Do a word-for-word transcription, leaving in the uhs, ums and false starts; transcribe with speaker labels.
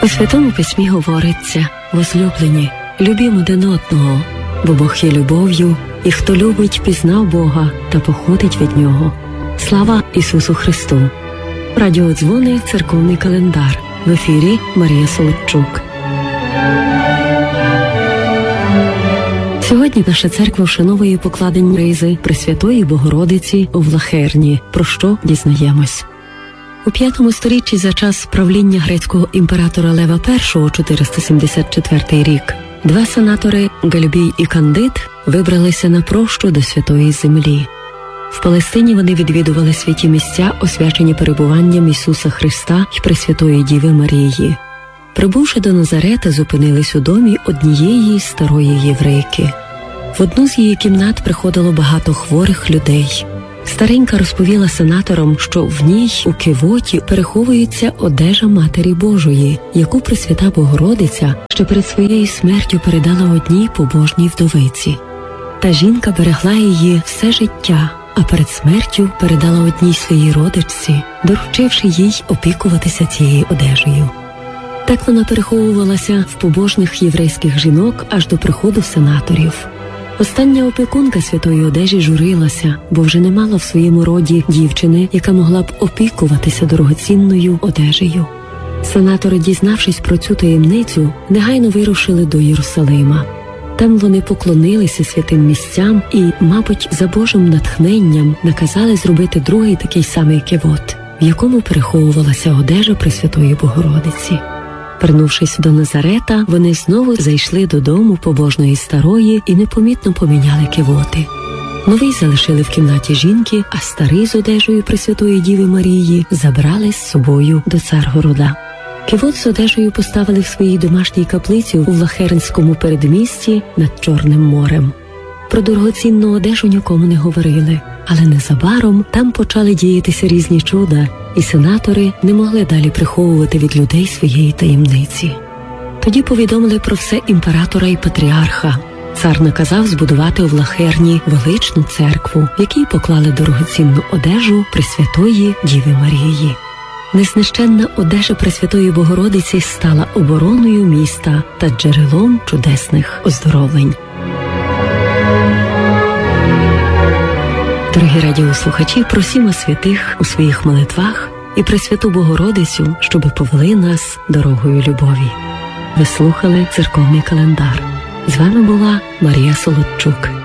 Speaker 1: У Святому Письмі говориться: возлюблені, любімо один одного, бо Бог є любов'ю, і хто любить, пізнав Бога та походить від Нього. Слава Ісусу Христу! Радіодзвони «Церковний календар». В ефірі Марія Солодчук. Сьогодні наша церква вшановує покладення ризи Пресвятої Богородиці у Влахерні, про що дізнаємось. У п'ятому сторіччі за час правління грецького імператора Лева І, чотириста сімдесят четвертий рік, два сенатори Гальбій і Кандид вибралися на прощу до Святої Землі. В Палестині вони відвідували святі місця, освячені перебуванням Ісуса Христа і Пресвятої Діви Марії. Прибувши до Назарета, зупинились у домі однієї старої єврейки. В одну з її кімнат приходило багато хворих людей. Старенька розповіла сенаторам, що в ній у кивоті переховується одежа Матері Божої, яку Пресвята Богородиця ще перед своєю смертю передала одній побожній вдовиці. Та жінка берегла її все життя, а перед смертю передала одній своїй родичці, доручивши їй опікуватися цією одежею. Так вона переховувалася в побожних єврейських жінок аж до приходу сенаторів. Остання опікунка святої одежі журилася, бо вже не мала в своєму роді дівчини, яка могла б опікуватися дорогоцінною одежею. Сенатори, дізнавшись про цю таємницю, негайно вирушили до Єрусалима. Там вони поклонилися святим місцям і, мабуть, за Божим натхненням наказали зробити другий такий самий кивот, в якому переховувалася одежа Пресвятої Богородиці. Вернувшись до Назарета, вони знову зайшли додому побожної старої і непомітно поміняли кивоти. Новий залишили в кімнаті жінки, а старий з одежею Пресвятої Діви Марії забрали з собою до Царгорода. Кивот з одежею поставили в своїй домашній каплиці у Влахернському передмісті над Чорним морем. Про дорогоцінну одежу нікому не говорили, але незабаром там почали діятися різні чуда, і сенатори не могли далі приховувати від людей своєї таємниці. Тоді повідомили про все імператора і патріарха. Цар наказав збудувати у Влахерні величну церкву, в якій поклали дорогоцінну одежу Пресвятої Діви Марії. Незнищенна одежа Пресвятої Богородиці стала обороною міста та джерелом чудесних оздоровлень. Дорогі радіослухачі, просімо святих у своїх молитвах і Пресвяту Богородицю, щоби повели нас дорогою любові. Ви слухали «Церковний календар». З вами була Марія Солодчук.